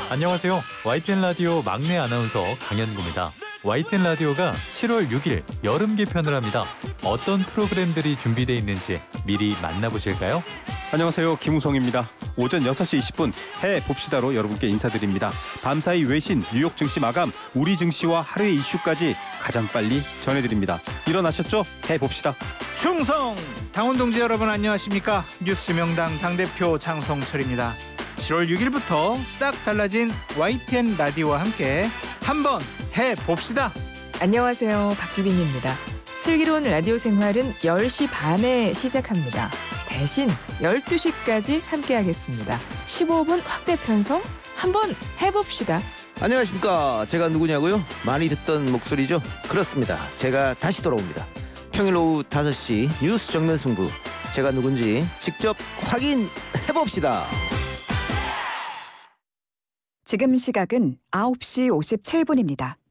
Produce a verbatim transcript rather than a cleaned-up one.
안녕하세요. 와이티엔 라디오 막내 아나운서 강현구입니다. 와이티엔 라디오가 칠월 육일 여름 개편을 합니다. 어떤 프로그램들이 준비되어 있는지 미리 만나보실까요? 안녕하세요. 김우성입니다. 오전 여섯 시 이십 분 해봅시다로 여러분께 인사드립니다. 밤사이 외신, 뉴욕 증시 마감, 우리 증시와 하루의 이슈까지 가장 빨리 전해드립니다. 일어나셨죠? 해봅시다. 충성! 당원동지 여러분 안녕하십니까? 뉴스 명당 당대표 장성철입니다. 칠월 육일부터 싹 달라진 와이티엔 라디오와 함께 한번 해봅시다. 안녕하세요. 박규빈입니다. 슬기로운 라디오 생활은 열 시 반에 시작합니다. 대신 열두 시까지 함께하겠습니다. 십오 분 확대 편성 한번 해봅시다. 안녕하십니까. 제가 누구냐고요? 많이 듣던 목소리죠? 그렇습니다. 제가 다시 돌아옵니다. 평일 오후 다섯 시 뉴스 정면 승부. 제가 누군지 직접 확인해봅시다. 지금 시각은 아홉 시 오십칠 분입니다.